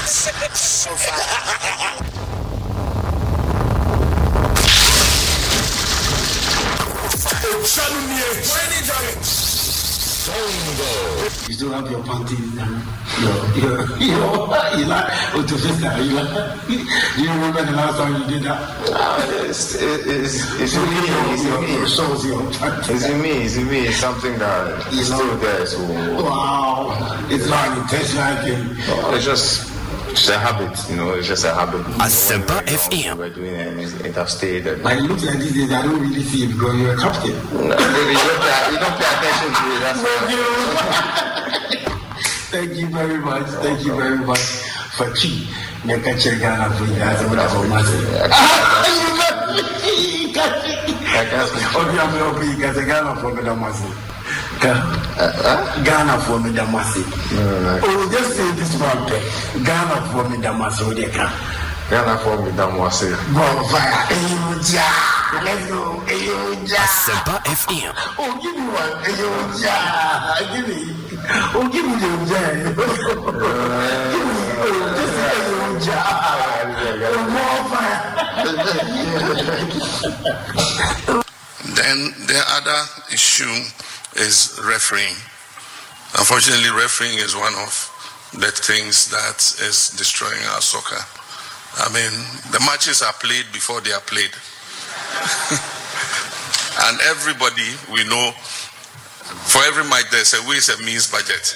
So far. You still have your panties and you remember the last time you did that? It's me. It's something that is still there. So wow, it's not an intentional thing. It's a habit, it's just a habit. Asempa FM. We're doing an interstate. But it looks like these days I don't really see it because you're a captain. No, you don't pay attention to it. That's Thank you very much. Thank you very much for key. Ghana for you guys. Ghana for me Damasi. Oh, just say this one day. Ghana for me Damasi. Ghana for me Damasi. Bonfire. Let's go. Asempa FM. Oh, give me one. Give me. Oh, give me the just Then the other issue is refereeing. Unfortunately, refereeing is one of the things that is destroying our soccer. I mean, the matches are played before they are played. And everybody, we know, for every match there's a ways and means budget.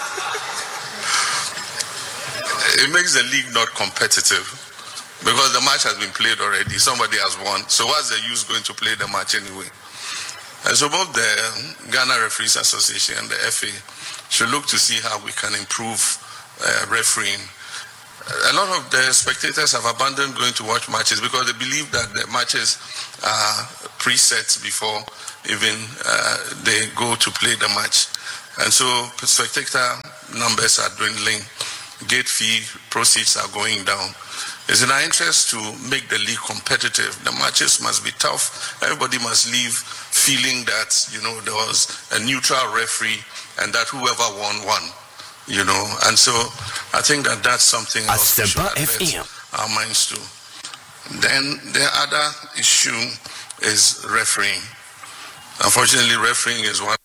It makes the league not competitive because the match has been played already. Somebody has won. So what's the use going to play the match anyway? And so both the Ghana Referees Association and the FA should look to see how we can improve refereeing. A lot of the spectators have abandoned going to watch matches because they believe that the matches are preset before even they go to play the match. And so spectator numbers are dwindling, gate fee proceeds are going down. It's in our interest to make the league competitive. The matches must be tough. Everybody must leave feeling that, there was a neutral referee and that whoever won. And so I think that that's something else we should advert our minds to. Then the other issue is refereeing. Unfortunately, refereeing is one.